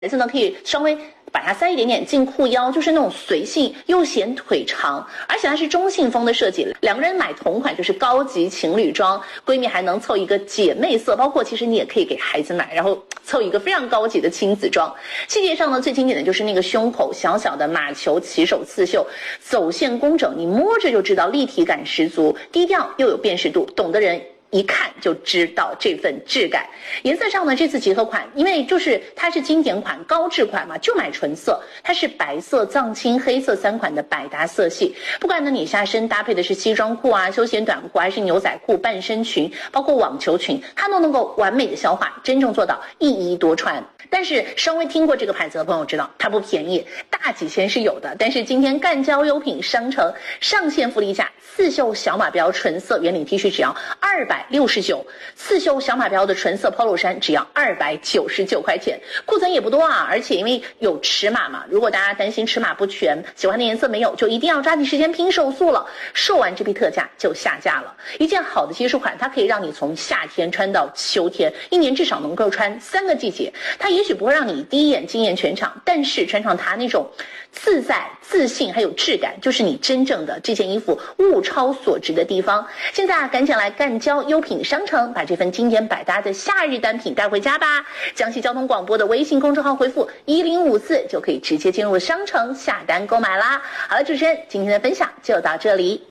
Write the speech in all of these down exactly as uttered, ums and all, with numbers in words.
孩子呢可以稍微把它塞一点点进裤腰，就是那种随性又显腿长，而且它是中性风的设计。两个人买同款就是高级情侣装，闺蜜还能凑一个姐妹色，包括其实你也可以给孩子买，然后凑一个非常高级的亲子装。细节上呢，最经典的就是那个胸口小小的马球起手刺绣，走线工整，你摸着就知道立体感十足，低调又有辨识度，懂的人一看就知道这份质感。颜色上呢，这次结合款，因为就是它是经典款高质款嘛，就买纯色，它是白色藏青黑色三款的百搭色系。不管呢你下身搭配的是西装裤啊、休闲短裤，还是牛仔裤、半身裙，包括网球裙，它都能够完美的消化，真正做到一衣多穿。但是稍微听过这个牌子的朋友知道，它不便宜，大几千是有的。但是今天赣交优品商城上线福利价，刺绣小马标纯色圆领 T 恤只要二百六十九，刺绣小马标的纯色 polo 衫只要二百九十九块钱。库存也不多啊，而且因为有尺码嘛，如果大家担心尺码不全，喜欢的颜色没有，就一定要抓紧时间拼手速了。售完这批特价就下架了。一件好的基础款，它可以让你从夏天穿到秋天，一年至少能够穿三个季节。它也许不会让你第一眼惊艳全场，但是穿上它那种自在、自信还有质感，就是你真正的这件衣服物超所值的地方。现在啊，赶紧来赣交优品商城，把这份经典百搭的夏日单品带回家吧。江西交通广播的微信公众号回复一零五四就可以直接进入商城下单购买啦。好了，主持人，今天的分享就到这里。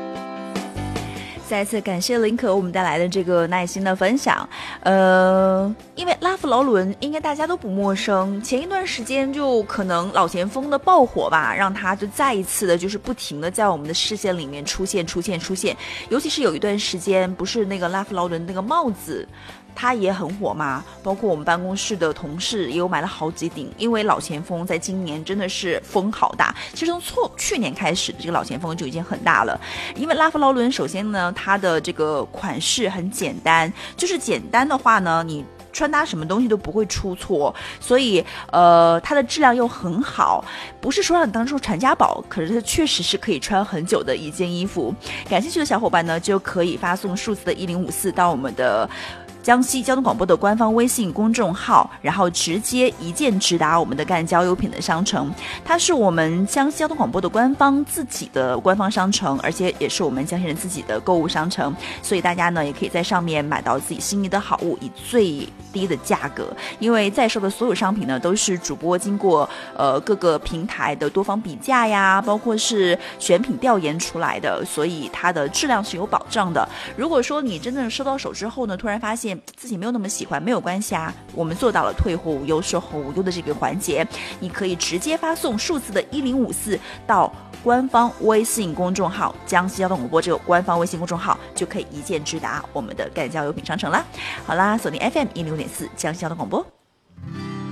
再次感谢林可我们带来的这个耐心的分享。呃，因为拉夫劳伦应该大家都不陌生，前一段时间就可能老前锋的爆火吧，让他就再一次的就是不停的在我们的视线里面出现出现出现。尤其是有一段时间，不是那个拉夫劳伦那个帽子它也很火嘛，包括我们办公室的同事也有买了好几顶，因为老前锋在今年真的是风好大。其实从错去年开始，这个老前锋就已经很大了。因为拉夫劳伦首先呢，它的这个款式很简单，就是简单的话呢，你穿搭什么东西都不会出错，所以呃，它的质量又很好，不是说让你当做传家宝，可是它确实是可以穿很久的一件衣服。感兴趣的小伙伴呢，就可以发送数字的一零五四到我们的江西交通广播的官方微信公众号，然后直接一键直达我们的赣交优品的商城。它是我们江西交通广播的官方自己的官方商城，而且也是我们江西人自己的购物商城，所以大家呢也可以在上面买到自己心仪的好物，以最低的价格。因为在售的所有商品呢，都是主播经过呃各个平台的多方比价呀，包括是选品调研出来的，所以它的质量是有保障的。如果说你真正收到手之后呢，突然发现自己没有那么喜欢，没有关系啊，我们做到了退货无忧、售后无忧的这个环节。你可以直接发送数字的一零五四到官方微信公众号江西交通广播这个官方微信公众号，就可以一键直达我们的赣交优品商城啦。好啦，锁定 F M 一零五点四江西交通广播。